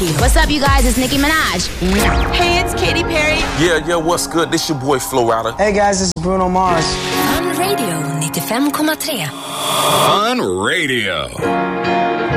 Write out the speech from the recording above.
Ricky. What's up, you guys? It's Nicki Minaj. Hey, it's Katy Perry. Yeah, what's good? This your boy Flo Rida. Hey guys, this is Bruno Mars. Fun Radio 95,3. Fun Radio.